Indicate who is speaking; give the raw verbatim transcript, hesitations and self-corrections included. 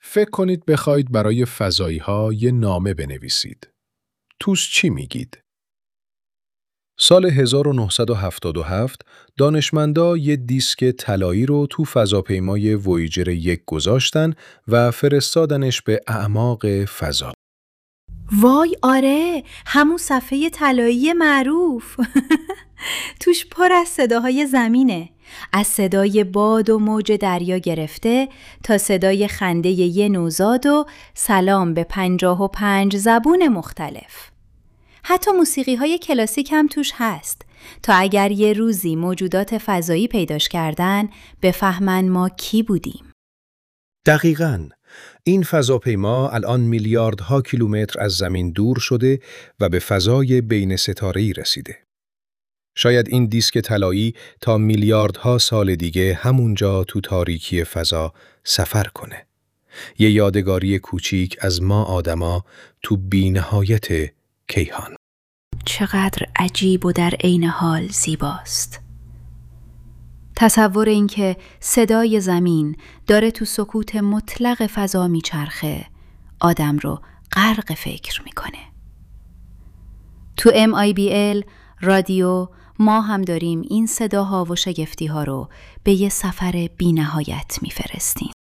Speaker 1: فکر کنید بخواید برای فضایی‌ها یه نامه بنویسید. توش چی میگید؟ سال هزار و نهصد و هفتاد و هفت دانشمندا یه دیسک طلایی رو تو فضاپیمای وویجر یک گذاشتن و فرستادنش به اعماق فضا.
Speaker 2: وای آره، همون صفحه طلایی معروف. توش پر از صداهای زمینه. از صدای باد و موج دریا گرفته تا صدای خنده یه نوزاد و سلام به پنجاه و پنج زبون مختلف. حتی موسیقی های کلاسیک هم توش هست تا اگر یه روزی موجودات فضایی پیداش کردن بفهمن ما کی بودیم.
Speaker 1: دقیقاً. این فضاپیما الان میلیاردها کیلومتر از زمین دور شده و به فضای بین ستاره‌ای رسیده. شاید این دیسک طلایی تا میلیاردها سال دیگه همونجا تو تاریکی فضا سفر کنه. یه یادگاری کوچیک از ما آدما تو بی‌نهایت کیهان.
Speaker 2: چقدر عجیب و در عین حال زیباست. تصور این که صدای زمین داره تو سکوت مطلق فضا میچرخه آدم رو غرق فکر میکنه. تو ام آی بی ال رادیو ما هم داریم این صداها و شگفتیها رو به یه سفر بی نهایت میفرستیم.